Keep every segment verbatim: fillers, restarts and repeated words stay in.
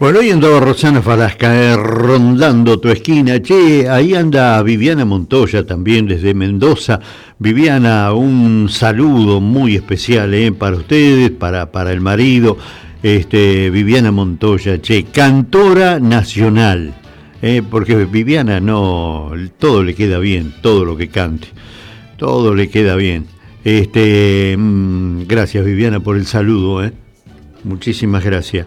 Bueno, hoy andaba Rosana Falasca eh, rondando tu esquina. Che, ahí anda Viviana Montoya también desde Mendoza. Viviana, un saludo muy especial eh, para ustedes, para, para el marido. Este, Viviana Montoya, che, cantora nacional. Eh, porque Viviana no, todo le queda bien, todo lo que cante. Todo le queda bien. Este, mmm, gracias Viviana por el saludo, eh. Muchísimas gracias.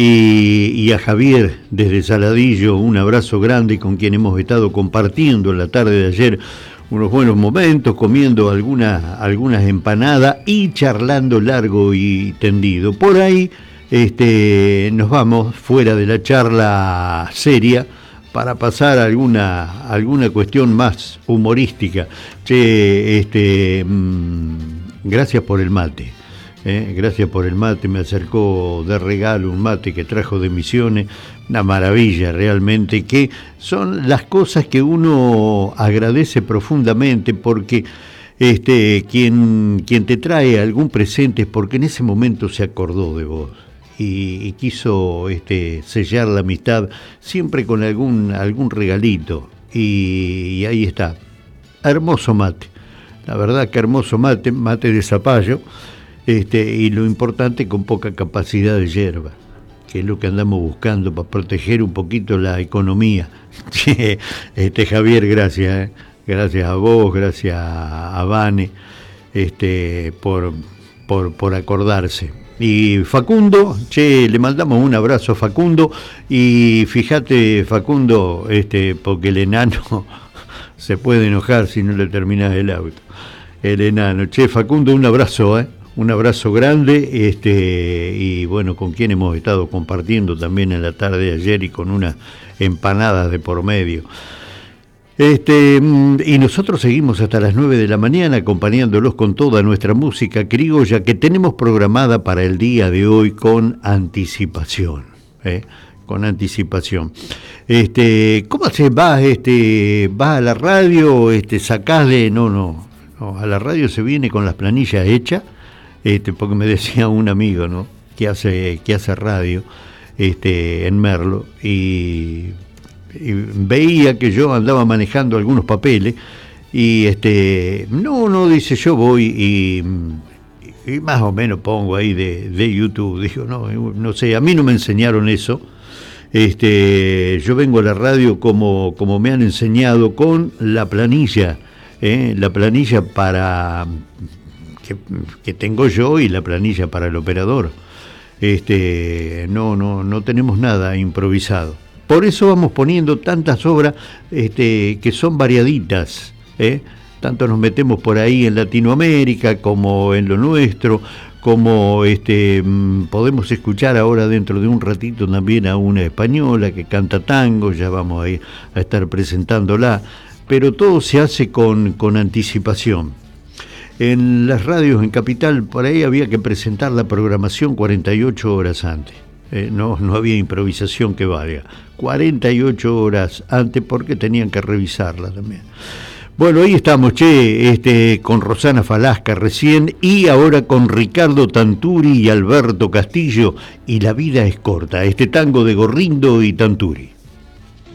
Y, y a Javier desde Saladillo, un abrazo grande, con quien hemos estado compartiendo en la tarde de ayer unos buenos momentos, comiendo algunas algunas empanadas y charlando largo y tendido. Por ahí este, nos vamos fuera de la charla seria para pasar a alguna, alguna cuestión más humorística. Che, este, mmm, gracias por el mate. Eh, gracias por el mate, me acercó de regalo un mate que trajo de Misiones, una maravilla realmente, que son las cosas que uno agradece profundamente, porque este, quien, quien te trae algún presente es porque en ese momento se acordó de vos y, y quiso este, sellar la amistad siempre con algún, algún regalito, y, y ahí está, hermoso mate, la verdad que hermoso mate, mate de zapallo. Este, y lo importante, con poca capacidad de hierba, que es lo que andamos buscando para proteger un poquito la economía. Este, Javier, gracias, ¿eh? Gracias a vos, gracias a Vane, este, por, por, por acordarse. Y Facundo, che, le mandamos un abrazo a Facundo, y fíjate, Facundo, este, porque el enano se puede enojar si no le terminás el auto. El enano, che, Facundo, un abrazo, ¿eh? Un abrazo grande, este, y bueno, con quien hemos estado compartiendo también en la tarde de ayer y con unas empanadas de por medio. Este, y nosotros seguimos hasta las nueve de la mañana acompañándolos con toda nuestra música criolla que tenemos programada para el día de hoy con anticipación, ¿eh? Con anticipación. Este, ¿cómo se va? Este, ¿vas a la radio? Este, sacás de, no, no, no, a la radio se viene con las planillas hechas. Este, porque me decía un amigo, ¿no?, que hace que hace radio este, en Merlo, y, y veía que yo andaba manejando algunos papeles y este no, no, dice, yo voy y, y más o menos pongo ahí de, de YouTube. Dijo, no, no sé, a mí no me enseñaron eso. Este, yo vengo a la radio como, como me han enseñado, con la planilla, ¿eh? La planilla para... Que, que tengo yo y la planilla para el operador. Este, no, no, no tenemos nada improvisado. Por eso vamos poniendo tantas obras este, que son variaditas, ¿eh? Tanto nos metemos por ahí en Latinoamérica como en lo nuestro, como este, podemos escuchar ahora dentro de un ratito también a una española que canta tango, ya vamos a, ir a estar presentándola, pero todo se hace con, con anticipación. En las radios en Capital, por ahí había que presentar la programación cuarenta y ocho horas antes. Eh, no, no había improvisación que valga. cuarenta y ocho horas antes, porque tenían que revisarla también. Bueno, ahí estamos, che, este, con Rosana Falasca recién, y ahora con Ricardo Tanturi y Alberto Castillo, y La vida es corta, este tango de Gorrindo y Tanturi.